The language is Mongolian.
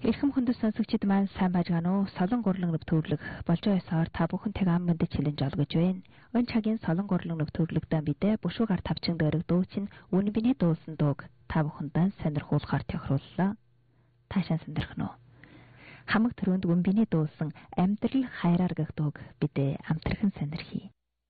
Эрхэм хүндэс сонсогчид маань сайн байжгаана уу? Солон гурлан нэвтрүүлэг болж байгаа ёсоор та бүхэнтэйг ам мэд чилэнж олгож байна. Энэ цагийн солон гурлан нэвтрүүлэгтээ бидээ бүшүүгээр тавчин дээрх дуучин үнэн биний дуулсан дууг та бүхэндээ сонирхуулахаар тохирууллаа. Таашаа сонирхно уу? Хамаг төрөнд үнэн биний дуулсан амьдрал хайраар гэх дууг бидээ амтрхан сонирхий.